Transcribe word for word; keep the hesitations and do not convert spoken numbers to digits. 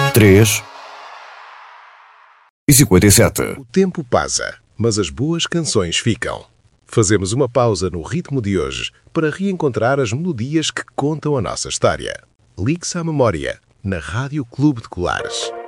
três e cinquenta e sete. O tempo passa, mas as boas canções ficam. Fazemos uma pausa no ritmo de hoje para reencontrar as melodias que contam a nossa história. Ligue-se à memória, na Rádio Clube de Colares.